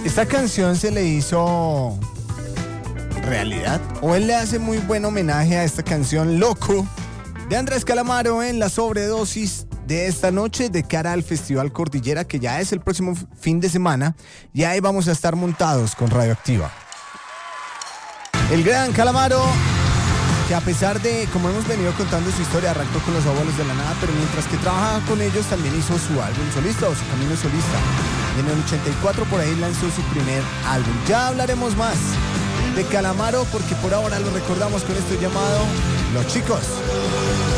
Esta canción se le hizo realidad, o él le hace muy buen homenaje a esta canción Loco de Andrés Calamaro en la sobredosis de esta noche de cara al Festival Cordillera, que ya es el próximo fin de semana, y ahí vamos a estar montados con Radioactiva. El gran Calamaro, que a pesar de, como hemos venido contando su historia, arrancó con los Abuelos de la Nada, pero mientras que trabajaba con ellos también hizo su álbum solista o su camino solista. Y en el 84 por ahí lanzó su primer álbum. Ya hablaremos más de Calamaro porque por ahora lo recordamos con esto llamado Los Chicos.